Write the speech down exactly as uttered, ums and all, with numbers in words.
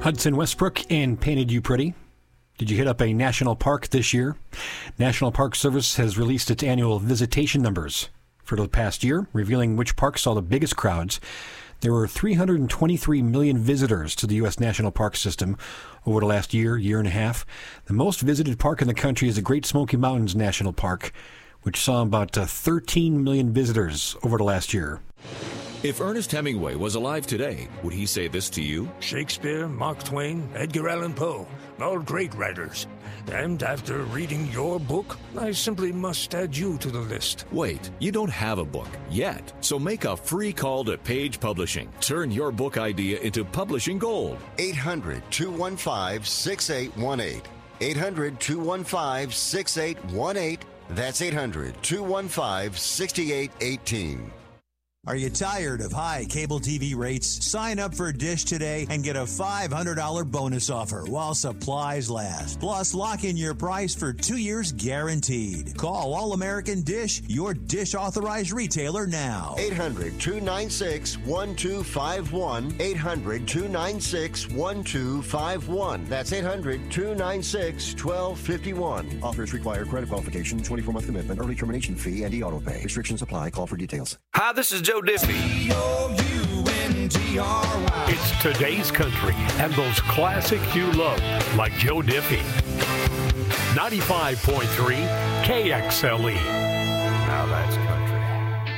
Hudson Westbrook and Painted You Pretty. Did you hit up a national park this year? National Park Service has released its annual visitation numbers for the past year, revealing which parks saw the biggest crowds. There were three hundred twenty-three million visitors to the U S National Park System over the last year, year and a half. The most visited park in the country is the Great Smoky Mountains National Park, which saw about uh, thirteen million visitors over the last year. If Ernest Hemingway was alive today, would he say this to you? Shakespeare, Mark Twain, Edgar Allan Poe, all great writers. And after reading your book, I simply must add you to the list. Wait, you don't have a book yet, so make a free call to Page Publishing. Turn your book idea into publishing gold. eight hundred, two one five, six eight one eight. eight hundred, two one five, six eight one eight. That's eight hundred, two one five, six eight one eight. Are you tired of high cable T V rates? Sign up for Dish today and get a five hundred dollars bonus offer while supplies last. Plus, lock in your price for two years guaranteed. Call All American Dish, your Dish authorized retailer now. eight hundred, two nine six, one two five one. eight hundred, two nine six, one two five one. That's eight hundred, two nine six, one two five one. Offers require credit qualification, twenty-four month commitment, early termination fee, and e-auto pay. Restrictions apply. Call for details. Hi, this is Joe Diffie. It's today's country and those classics you love, like Joe Diffie. ninety-five point three K X L E. Now that's